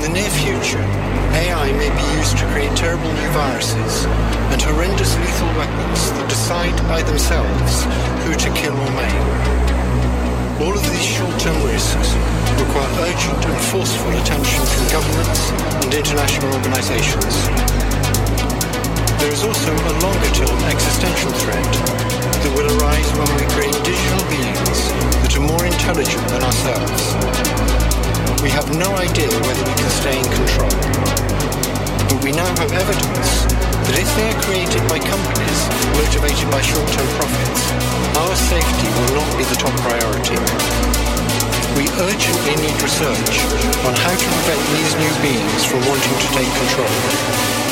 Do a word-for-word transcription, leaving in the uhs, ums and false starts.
the near future, A I may be used to create terrible new viruses and horrendous lethal weapons that decide by themselves who to kill or maim. All of these short-term risks require urgent and forceful attention from governments and international organizations. There is also a longer-term existential threat that will arise when we create digital beings that are more intelligent than ourselves. We have no idea whether we can stay in control, but we now have evidence that if they are created by companies motivated by short-term profits, our safety will not be the top priority. We urgently need research on how to prevent these new beings from wanting to take control.